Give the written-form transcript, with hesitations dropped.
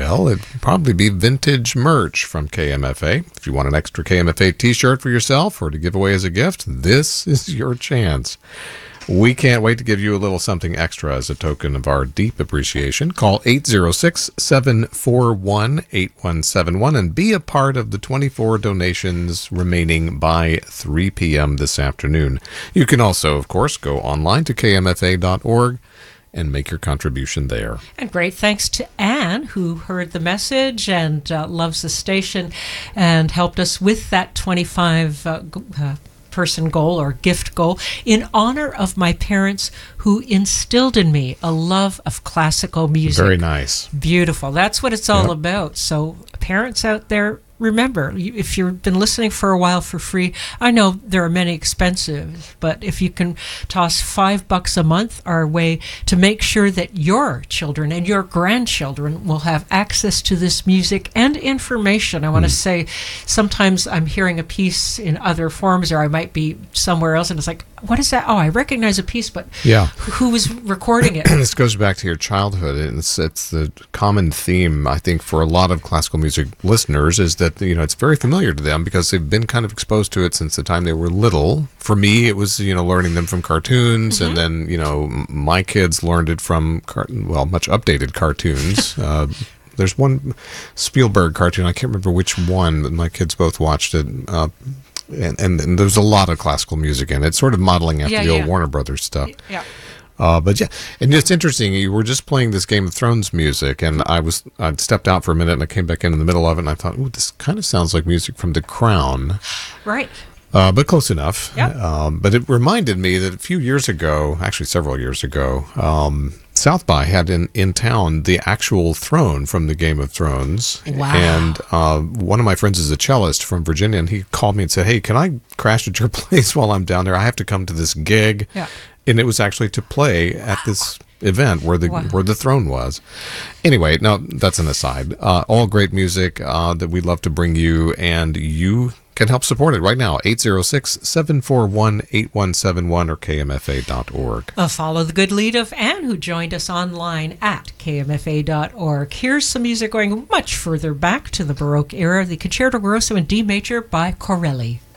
Well, it'd probably be vintage merch from KMFA. If you want an extra KMFA t-shirt for yourself or to give away as a gift, this is your chance. We can't wait to give you a little something extra as a token of our deep appreciation. Call 806-741-8171 and be a part of the 24 donations remaining by 3 p.m. this afternoon. You can also, of course, go online to kmfa.org and make your contribution there. And great thanks to Anne, who heard the message and loves the station and helped us with that 25 person goal or gift goal in honor of my parents who instilled in me a love of classical music. Very nice. Beautiful. That's what it's all about. So parents out there, remember, if you've been listening for a while for free, I know there are many expensive, but if you can toss $5 a month our way to make sure that your children and your grandchildren will have access to this music and information. I want to say sometimes I'm hearing a piece in other forms, or I might be somewhere else and it's like, what is that? Oh, I recognize a piece, but who was recording it? This goes back to your childhood. It's the common theme, I think, for a lot of classical music listeners is that, it's very familiar to them because they've been kind of exposed to it since the time they were little. For me, it was, learning them from cartoons, and then, my kids learned it from, much updated cartoons. There's one Spielberg cartoon, I can't remember which one, but my kids both watched it. And there's a lot of classical music in it, sort of modeling after the old Warner Brothers stuff. Yeah. But and it's interesting. You were just playing this Game of Thrones music, and I'd stepped out for a minute, and I came back in the middle of it, and I thought, "Ooh, this kind of sounds like music from The Crown." Right. But close enough. Yep. But it reminded me that a few years ago, actually several years ago, South by had in town the actual throne from the Game of Thrones. Wow. And one of my friends is a cellist from Virginia, and he called me and said, "Hey, can I crash at your place while I'm down there? I have to come to this gig." Yeah. And it was actually to play at this event where the throne was. Anyway, no, that's an aside. All great music that we love to bring you, and you can help support it right now. 806-741-8171 or kmfa.org. Follow the good lead of Anne, who joined us online at kmfa.org. Here's some music going much further back to the Baroque era, the Concerto Grosso in D major by Corelli.